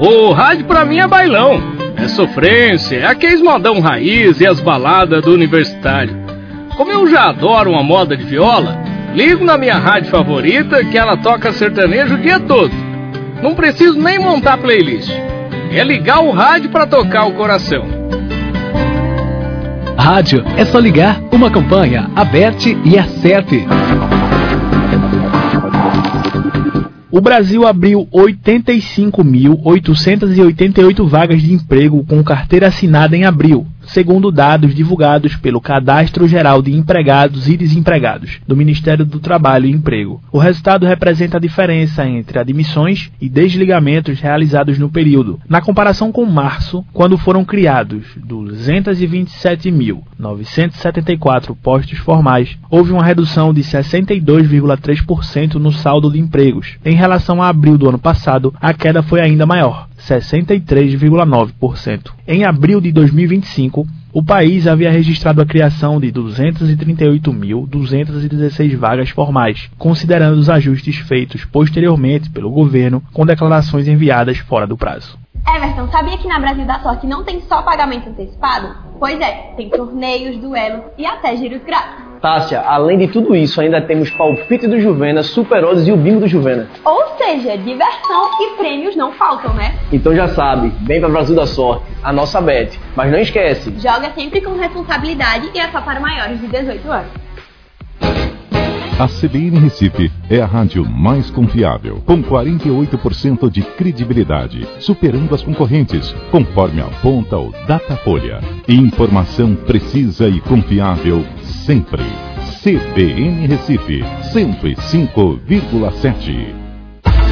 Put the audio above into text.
O rádio pra mim é bailão, é sofrência, é aqueles modão raiz e as baladas do universitário. Como eu já adoro uma moda de viola, ligo na minha rádio favorita que ela toca sertanejo o dia todo. Não preciso nem montar playlist. É ligar o rádio pra tocar o coração. Rádio é só ligar, uma campanha, aperte e acerte. O Brasil abriu 85.888 vagas de emprego com carteira assinada em abril, segundo dados divulgados pelo Cadastro Geral de Empregados e Desempregados, do Ministério do Trabalho e Emprego. O resultado representa a diferença entre admissões e desligamentos realizados no período, na comparação com março, quando foram criados 227.974 postos formais. Houve uma redução de 62,3% no saldo de empregos. Em relação a abril do ano passado, a queda foi ainda maior, 63,9%. Em abril de 2025, o país havia registrado a criação de 238.216 vagas formais, considerando os ajustes feitos posteriormente pelo governo com declarações enviadas fora do prazo. Everton, sabia que na Brasil da Sorte não tem só pagamento antecipado? Pois é, tem torneios, duelos e até giros grátis. Tássia, além de tudo isso, ainda temos palpite do Juvena, Super Odds e o bingo do Juvena. Ou seja, diversão e prêmios não faltam, né? Então já sabe, vem pra Brasil da Sorte, a nossa bet. Mas não esquece, joga sempre com responsabilidade e é só para maiores de 18 anos. A CBN Recife é a rádio mais confiável, com 48% de credibilidade, superando as concorrentes, conforme aponta o Datafolha. Informação precisa e confiável sempre. CBN Recife, 105,7.